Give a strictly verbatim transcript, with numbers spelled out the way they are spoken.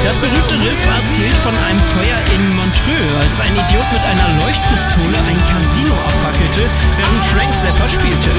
Das berühmte Riff erzählt von einem Feuer in Montreux, als ein Idiot mit einer Leuchtpistole ein Casino abfackelte, während Frank Zappa spielte.